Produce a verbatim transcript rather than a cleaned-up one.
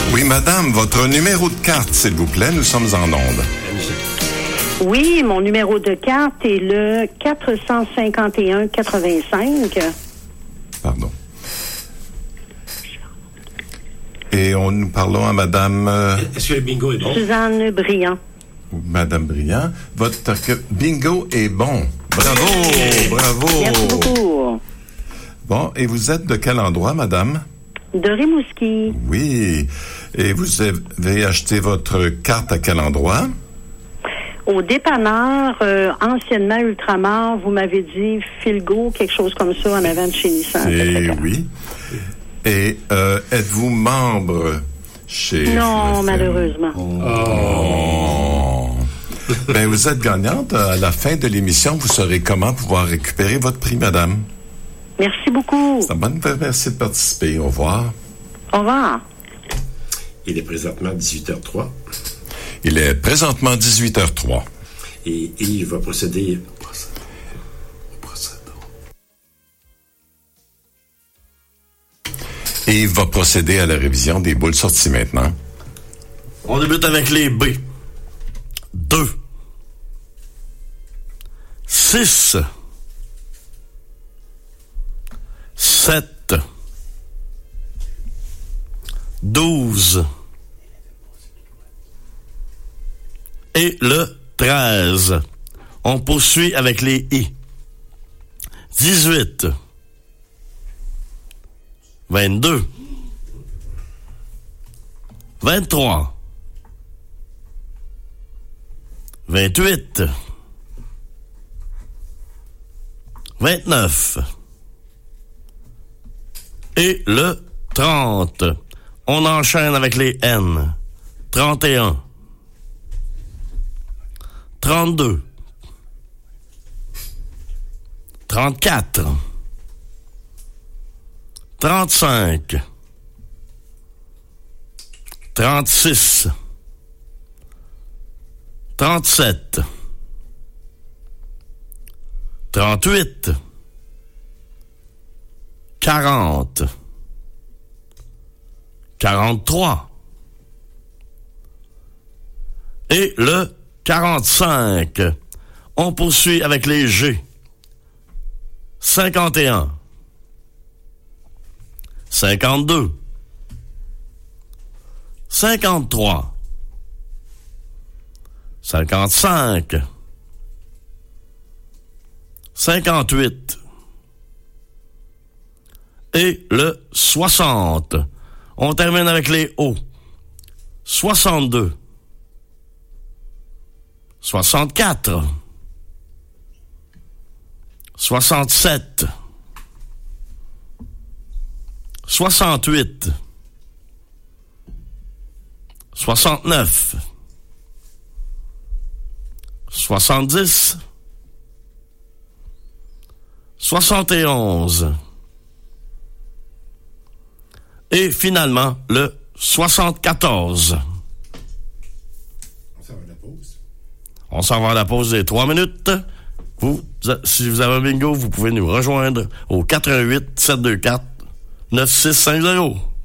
Oui, madame, votre numéro de carte, s'il vous plaît, nous sommes en onde. Oui, mon numéro de carte est le quatre cent cinquante et un quatre-vingt-cinq. Pardon. Et on, nous parlons à madame... Euh, Est-ce que le bingo est bon? Suzanne Briand. Madame Briand, votre bingo est bon. Bravo, bravo. Merci beaucoup. Bon, et vous êtes de quel endroit, madame? De Rimouski. Oui. Et vous avez acheté votre carte à quel endroit? Au dépanneur, euh, anciennement Ultramar, vous m'avez dit Philgo, quelque chose comme ça, en avant de chez Nissan. Et oui. Et euh, êtes-vous membre chez... Non, malheureusement. Oh. Ben, vous êtes gagnante. À la fin de l'émission, vous saurez comment pouvoir récupérer votre prix, madame. Merci beaucoup. C'est bon, merci de participer. Au revoir. Au revoir. Il est présentement dix-huit heures trois. Il est présentement dix-huit heures trois. Et il va procéder... Et il va procéder à la révision des boules sorties maintenant. On débute avec les B. deux. six. sept. douze. Et le treize. On poursuit avec les I. dix-huit. vingt-deux. vingt-trois. vingt-huit. vingt-neuf. Et le trente. On enchaîne avec les N. trente et un. trente-deux. trente-quatre. trente-cinq. trente-six. trente-sept. trente-huit. quarante. quarante-trois. Et le quarante-cinq. On poursuit avec les G. cinquante et un. cinquante-deux. cinquante-trois. cinquante-cinq. cinquante-huit. Et le soixante. On termine avec les O. soixante-deux. soixante-quatre. soixante-sept. soixante-huit. soixante-neuf. soixante-dix. soixante et onze. Et finalement, le soixante-quatorze. On s'en va à la pause. On s'en va à la pause des trois minutes. Vous, si vous avez un bingo, vous pouvez nous rejoindre au quatre un huit sept deux quatre neuf six cinq zéro.